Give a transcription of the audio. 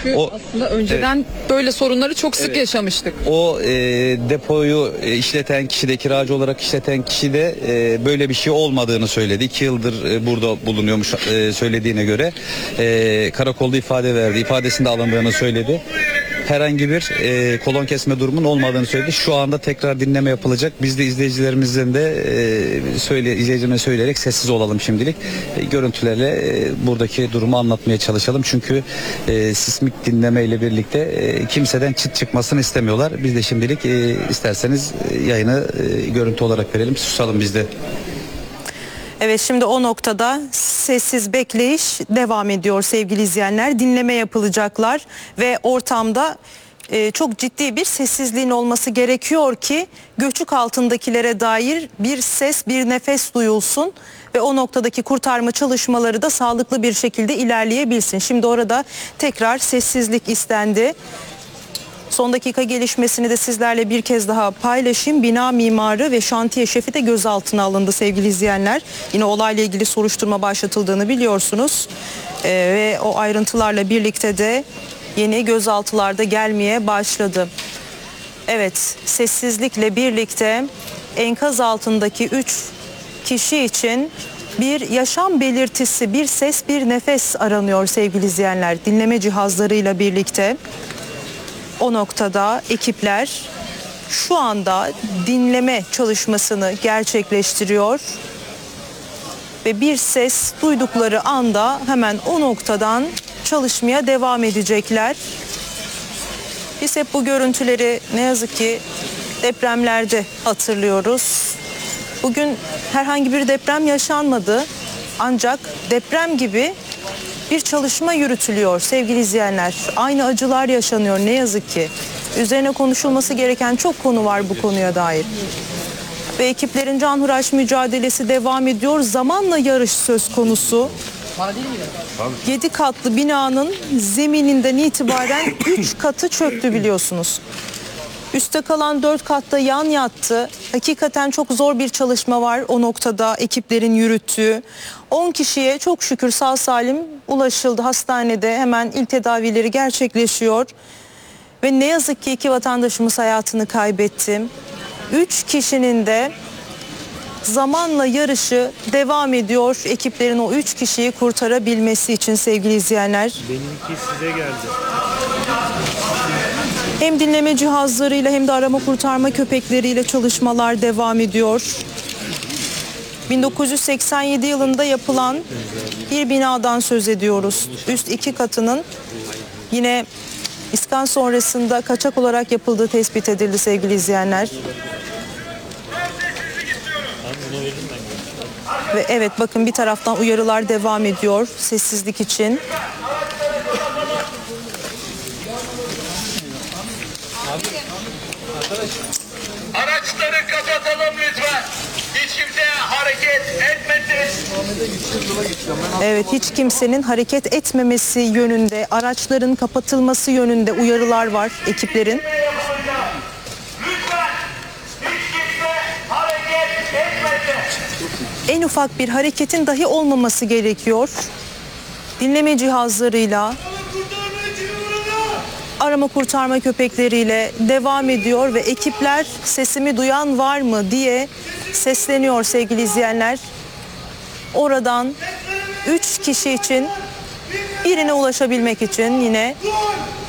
Çünkü aslında önceden böyle sorunları çok sık yaşamıştık. O depoyu işleten kişi de, kiracı olarak işleten kişi de böyle bir şey olmadığını söyledi. 2 yıldır burada bulunuyormuş söylediğine göre. Karakolda ifade verdi. İfadesinde alındığını söyledi. Herhangi bir kolon kesme durumunun olmadığını söyledi. Şu anda tekrar dinleme yapılacak. Biz de izleyicilerimizden de izleyicilerime söyleyerek sessiz olalım şimdilik. Görüntülerle buradaki durumu anlatmaya çalışalım. Çünkü sismik dinleme ile birlikte kimseden çıt çıkmasını istemiyorlar. Biz de şimdilik isterseniz yayını görüntü olarak verelim. Susalım biz de. Evet, şimdi o noktada sessiz bekleyiş devam ediyor sevgili izleyenler. Dinleme yapılacaklar ve ortamda çok ciddi bir sessizliğin olması gerekiyor ki göçük altındakilere dair bir ses, bir nefes duyulsun ve o noktadaki kurtarma çalışmaları da sağlıklı bir şekilde ilerleyebilsin. Şimdi orada tekrar sessizlik istendi. Son dakika gelişmesini de sizlerle bir kez daha paylaşayım. Bina mimarı ve şantiye şefi de gözaltına alındı sevgili izleyenler. Yine olayla ilgili soruşturma başlatıldığını biliyorsunuz. Ve o ayrıntılarla birlikte de yeni gözaltılar da gelmeye başladı. Evet, sessizlikle birlikte enkaz altındaki 3 kişi için bir yaşam belirtisi, bir ses, bir nefes aranıyor sevgili izleyenler. Dinleme cihazlarıyla birlikte. O noktada ekipler şu anda dinleme çalışmasını gerçekleştiriyor ve bir ses duydukları anda hemen o noktadan çalışmaya devam edecekler. Biz hep bu görüntüleri ne yazık ki depremlerde hatırlıyoruz. Bugün herhangi bir deprem yaşanmadı ancak deprem gibi bir çalışma yürütülüyor sevgili izleyenler. Aynı acılar yaşanıyor ne yazık ki. Üzerine konuşulması gereken çok konu var bu konuya dair. Ve ekiplerin canhıraş mücadelesi devam ediyor. Zamanla yarış söz konusu. 7 katlı binanın zemininden itibaren 3 katı çöktü biliyorsunuz. Üste kalan 4 katta yan yattı. Hakikaten çok zor bir çalışma var o noktada ekiplerin yürüttüğü. 10 kişiye çok şükür sağ salim ulaşıldı. Hastanede hemen ilk tedavileri gerçekleşiyor. Ve ne yazık ki 2 vatandaşımız hayatını kaybetti. 3 kişinin de zamanla yarışı devam ediyor. Ekiplerin o 3 kişiyi kurtarabilmesi için sevgili izleyenler. Benimki size geldi. Hem dinleme cihazlarıyla hem de arama kurtarma köpekleriyle çalışmalar devam ediyor. 1987 yılında yapılan bir binadan söz ediyoruz. Üst 2 katının yine iskan sonrasında kaçak olarak yapıldığı tespit edildi sevgili izleyenler. Ve evet bakın bir taraftan uyarılar devam ediyor sessizlik için. Araçları kapatalım lütfen. Hiç kimse hareket etmesin. Evet, hiç kimsenin hareket etmemesi yönünde, araçların kapatılması yönünde uyarılar var ekiplerin. Lütfen hiç kimse hareket etmesin. En ufak bir hareketin dahi olmaması gerekiyor. Dinleme cihazlarıyla, arama kurtarma köpekleriyle devam ediyor ve ekipler sesimi duyan var mı diye sesleniyor sevgili izleyenler. Oradan 3 kişi için birine ulaşabilmek için yine